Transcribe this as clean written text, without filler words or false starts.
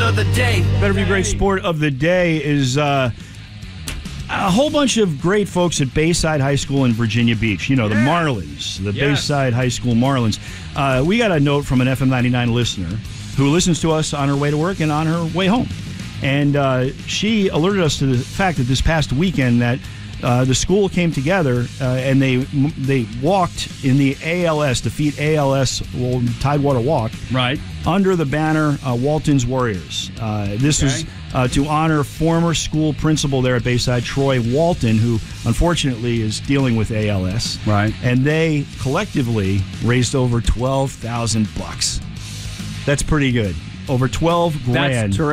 of the day. Better Be Great Sport of the Day is a whole bunch of great folks at Bayside High School in Virginia Beach. You know, the Marlins, the Bayside High School Marlins. We got a note from an FM 99 listener who listens to us on her way to work and on her way home. And she alerted us to the fact that this past weekend that the school came together and they walked in the ALS, Defeat ALS Tidewater Walk. Right. Under the banner, Walton's Warriors. This was to honor former school principal there at Bayside, Troy Walton, who unfortunately is dealing with ALS. Right. And they collectively raised over $12,000. That's pretty good. Over $12,000. That's terrific.